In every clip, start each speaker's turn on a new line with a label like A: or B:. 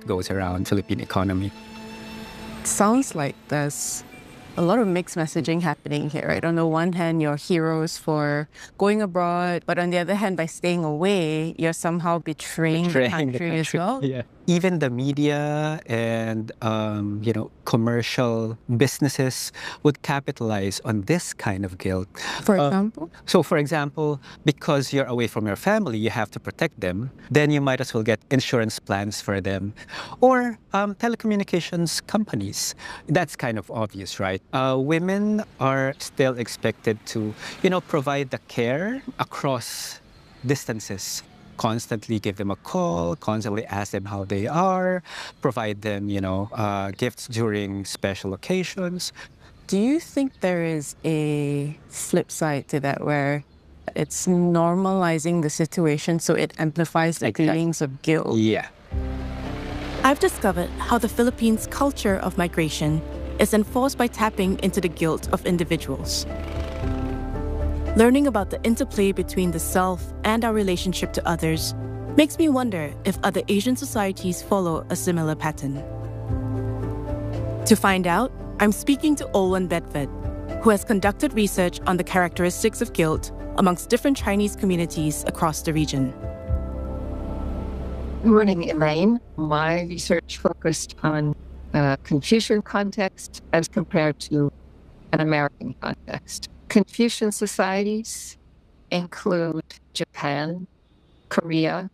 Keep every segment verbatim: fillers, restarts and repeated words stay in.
A: goes around Philippine economy.
B: Sounds like there's a lot of mixed messaging happening here, right? On the one hand, you're heroes for going abroad, but on the other hand, by staying away, you're somehow betraying, betraying the country, the country as well.
A: Yeah. Even the media and, um, you know, commercial businesses would capitalize on this kind of guilt.
B: For example?
A: Uh, so, for example, because you're away from your family, you have to protect them, then you might as well get insurance plans for them. Or um, telecommunications companies. That's kind of obvious, right? Uh, women are still expected to, you know, provide the care across distances. Constantly give them a call, constantly ask them how they are, provide them, you know, uh, gifts during special occasions.
B: Do you think there is a flip side to that where it's normalizing the situation so it amplifies the
A: Exactly.
B: feelings of guilt?
A: Yeah.
C: I've discovered how the Philippines' culture of migration is enforced by tapping into the guilt of individuals. Learning about the interplay between the self and our relationship to others makes me wonder if other Asian societies follow a similar pattern. To find out, I'm speaking to Olwen Bedford, who has conducted research on the characteristics of guilt amongst different Chinese communities across the region.
D: Good morning, Elaine. My research focused on a Confucian context as compared to an American context. Confucian societies include Japan, Korea,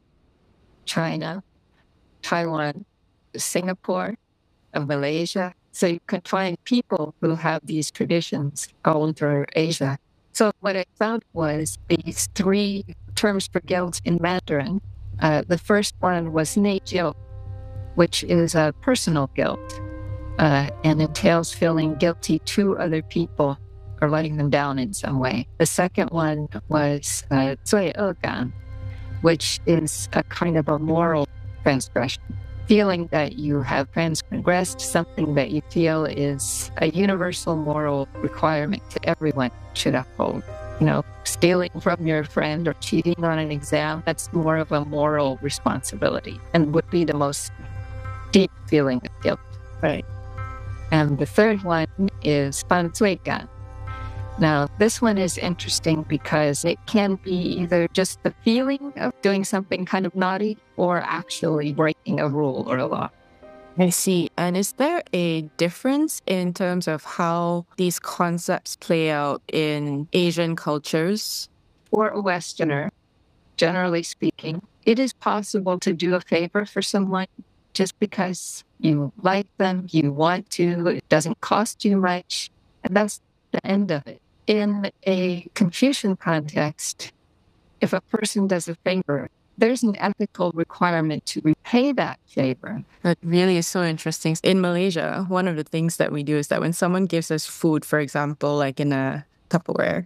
D: China, Taiwan, Singapore, and Malaysia. So you can find people who have these traditions all over Asia. So what I found was these three terms for guilt in Mandarin. Uh, the first one was neijiu, which is a personal guilt uh, and entails feeling guilty to other people or letting them down in some way. The second one was uh, 罪恶感, which is a kind of a moral transgression, feeling that you have transgressed something that you feel is a universal moral requirement to everyone should uphold. You know, stealing from your friend or cheating on an exam, that's more of a moral responsibility and would be the most deep feeling of guilt. Right. And the third one is 犯罪感. Now, this one is interesting because it can be either just the feeling of doing something kind of naughty or actually breaking a rule or a law.
B: I see. And is there a difference in terms of how these concepts play out in Asian cultures?
D: For a Westerner, generally speaking, it is possible to do a favor for someone just because you like them, you want to, it doesn't cost you much, and that's the end of it. In a Confucian context, if a person does a favor, there's an ethical requirement to repay that favor.
B: That really is so interesting. In Malaysia, one of the things that we do is that when someone gives us food, for example, like in a Tupperware,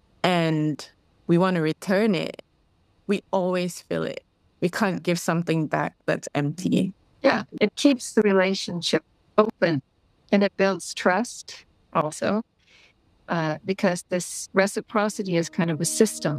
B: and we want to return it, we always fill it. We can't give something back that's empty.
D: Yeah, it keeps the relationship open and it builds trust also. Uh, because this reciprocity is kind of a system.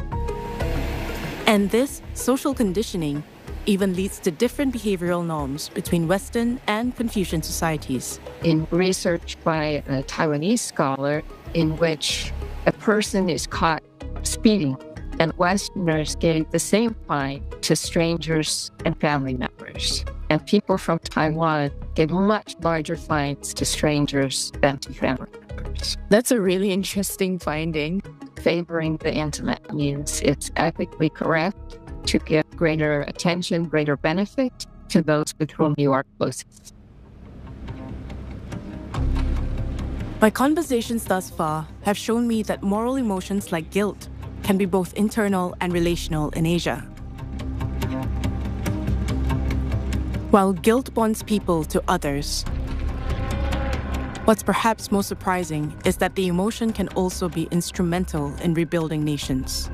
C: And this social conditioning even leads to different behavioral norms between Western and Confucian societies.
D: In research by a Taiwanese scholar in which a person is caught speeding and Westerners gave the same fine to strangers and family members. And people from Taiwan gave much larger fines to strangers than to family members.
B: That's a really interesting finding.
D: Favoring the intimate means it's ethically correct to give greater attention, greater benefit to those with whom you are closest.
C: My conversations thus far have shown me that moral emotions like guilt can be both internal and relational in Asia. While guilt bonds people to others, what's perhaps most surprising is that the emotion can also be instrumental in rebuilding nations.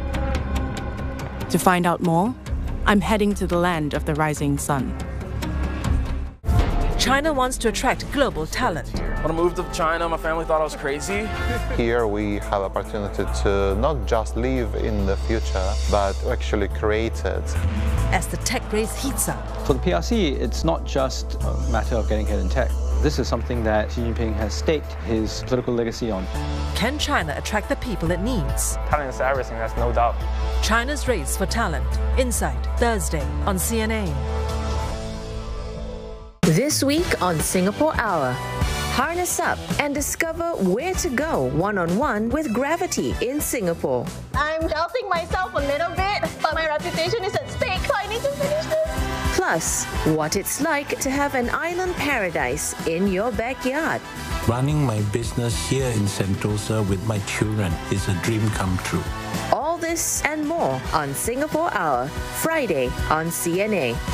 C: To find out more, I'm heading to the land of the rising sun.
E: China wants to attract global talent.
F: When I moved to China, my family thought I was crazy.
G: Here we have opportunity to not just live in the future, but actually create it.
E: As the tech race heats up,
H: For the P R C, it's not just a matter of getting ahead in tech. This is something that Xi Jinping has staked his political legacy on.
E: can China attract the people it needs?
I: Talent is everything, that's no doubt.
E: China's race for talent. Insight, Thursday on C N A.
J: This week on Singapore Hour, harness up and discover where to go one-on-one with Gravity in Singapore.
K: I'm doubting myself a little bit, but my reputation is at stake, so I need to finish this.
J: Plus, what it's like to have an island paradise in your backyard.
L: Running my business here in Sentosa with my children is a dream come true.
J: All this and more on Singapore Hour, Friday on C N A.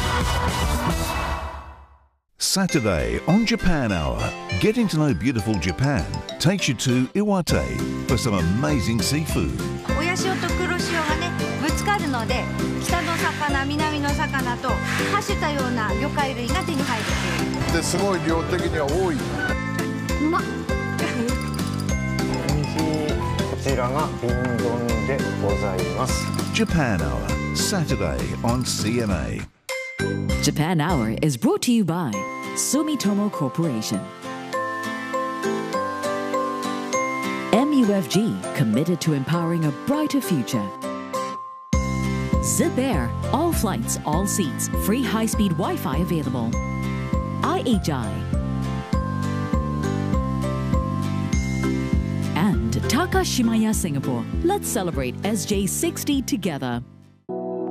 M: Saturday on Japan Hour, getting to know beautiful Japan takes you to Iwate for some amazing seafood.
N: 親潮と黒潮がねぶつかるので北の魚南の魚とはしたような魚介類が手に入っている。
O: ですごい量的には多い。
N: うまっ。
I: こちらが瓶丼でございます。
M: Japan Hour, Saturday on C N A.
P: Japan Hour is brought to you by Sumitomo Corporation. M U F G, committed to empowering a brighter future. Zip Air, all flights, all seats, free high-speed Wi-Fi available. I H I. And Takashimaya Singapore. Let's celebrate S J sixty together.